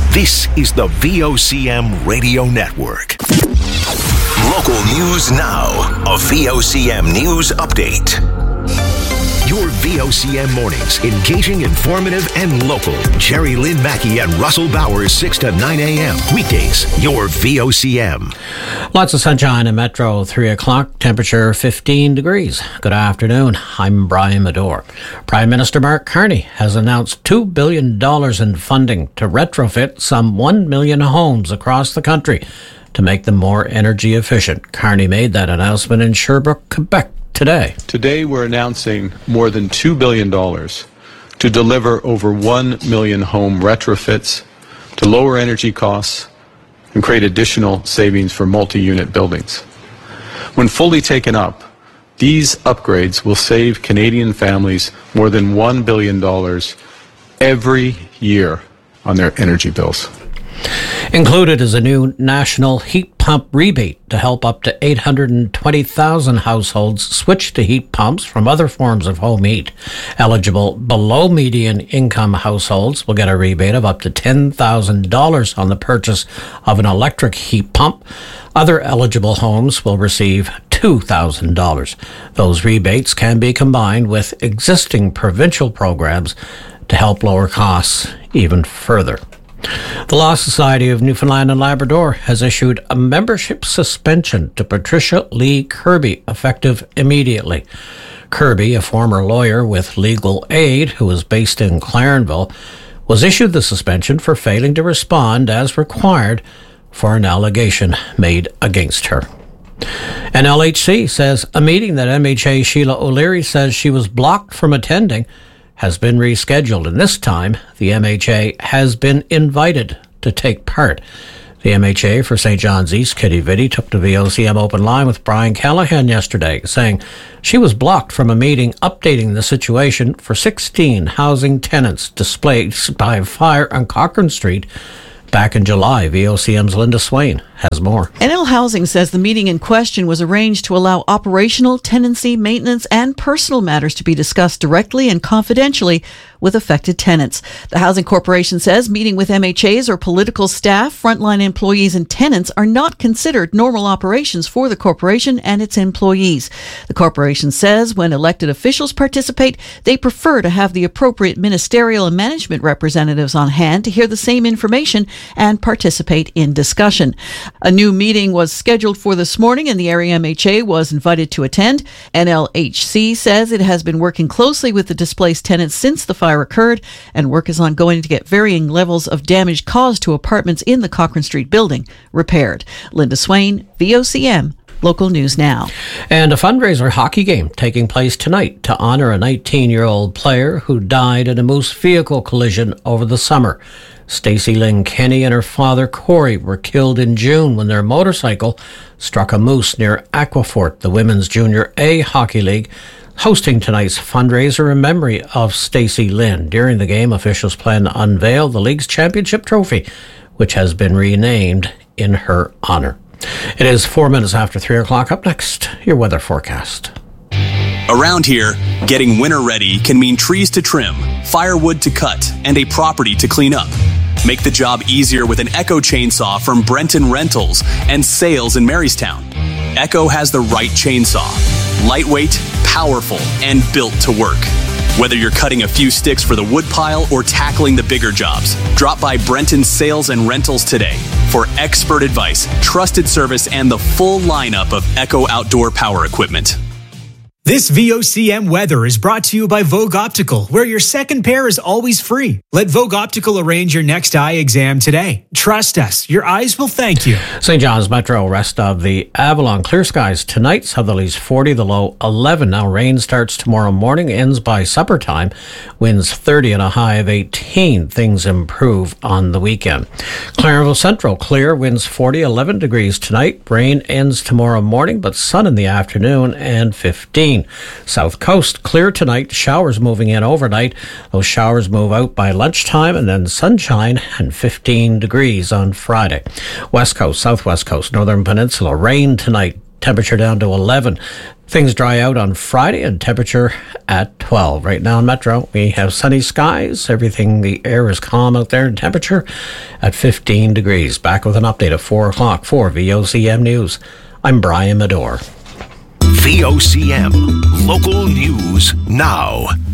This is the VOCM Radio Network. Local news now. A VOCM News Update. Your VOCM mornings, engaging, informative, and local. Jerry Lynn Mackey and Russell Bowers, 6 to 9 a.m. Weekdays, your VOCM. Lots of sunshine in Metro, 3 o'clock, temperature 15 degrees. Good afternoon, I'm Brian Medore. Prime Minister Mark Carney has announced $2 billion in funding to retrofit some 1 million homes across the country to make them more energy efficient. Carney made that announcement in Sherbrooke, Quebec today. Today we're announcing more than $2 billion to deliver over 1 million home retrofits to lower energy costs and create additional savings for multi-unit buildings. When fully taken up, these upgrades will save Canadian families more than $1 billion every year on their energy bills. Included is a new national heat pump rebate to help up to 820,000 households switch to heat pumps from other forms of home heat. Eligible below median income households will get a rebate of up to $10,000 on the purchase of an electric heat pump. Other eligible homes will receive $2,000. Those rebates can be combined with existing provincial programs to help lower costs even further. The Law Society of Newfoundland and Labrador has issued a membership suspension to Patricia Lee Kirby, effective immediately. Kirby, a former lawyer with Legal Aid who is based in Clarenville, was issued the suspension for failing to respond as required for an allegation made against her. And LHC says a meeting that MHA Sheila O'Leary says she was blocked from attending has been rescheduled, and this time the MHA has been invited to take part. The MHA for St. John's East, Kitty Vitti, took the VOCM open line with Brian Callahan yesterday, saying she was blocked from a meeting updating the situation for 16 housing tenants displaced by a fire on Cochrane Street back in July. VOCM's Linda Swain has more. NL Housing says the meeting in question was arranged to allow operational, tenancy, maintenance, and personal matters to be discussed directly and confidentially with affected tenants. The Housing Corporation says meeting with MHAs or political staff, frontline employees, and tenants are not considered normal operations for the corporation and its employees. The corporation says when elected officials participate, they prefer to have the appropriate ministerial and management representatives on hand to hear the same information and participate in discussion. A new meeting was scheduled for this morning and the area MHA was invited to attend. NLHC says it has been working closely with the displaced tenants since the fire occurred, and work is ongoing to get varying levels of damage caused to apartments in the Cochrane Street building repaired. Linda Swain, VOCM. Local News Now. And a fundraiser hockey game taking place tonight to honor a 19-year-old player who died in a Moose vehicle collision over the summer. Stacey Lynn Kenny and her father Corey were killed in June when their motorcycle struck a moose near Aquafort, the Women's Junior A Hockey League, hosting tonight's fundraiser in memory of Stacey Lynn. During the game, officials plan to unveil the league's championship trophy, which has been renamed in her honor. It is 4 minutes after 3 o'clock. Up next, your weather forecast. Around here, getting winter ready can mean trees to trim, firewood to cut, and a property to clean up. Make the job easier with an Echo chainsaw from Brenton Rentals and Sales in Marystown. Echo has the right chainsaw. Lightweight, powerful, and built to work. Whether you're cutting a few sticks for the wood pile or tackling the bigger jobs, drop by Brenton Sales and Rentals today for expert advice, trusted service, and the full lineup of Echo outdoor power equipment. This VOCM weather is brought to you by Vogue Optical, where your second pair is always free. Let Vogue Optical arrange your next eye exam today. Trust us, your eyes will thank you. St. John's Metro, rest of the Avalon. Clear skies tonight, southerlies 40, the low 11. Now rain starts tomorrow morning, ends by supper time. Winds 30 and a high of 18. Things improve on the weekend. Clarenville Central, clear, winds 40, 11 degrees tonight. Rain ends tomorrow morning, but sun in the afternoon and 15. South Coast, clear tonight. Showers moving in overnight. Those showers move out by lunchtime, and then sunshine and 15 degrees on Friday. West Coast, Southwest Coast, Northern Peninsula, rain tonight. temperature down to 11. Things dry out on Friday and temperature at 12. Right now in Metro, we have sunny skies. The air is calm out there, and temperature at 15 degrees. Back with an update at 4 o'clock for VOCM News. I'm Brian Medore. VOCM Local News Now.